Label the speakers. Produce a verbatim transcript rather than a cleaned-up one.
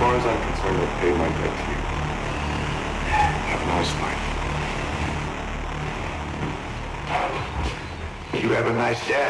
Speaker 1: far as I'm concerned, I've paid my debt to you. Have a nice life.
Speaker 2: You have a nice dad.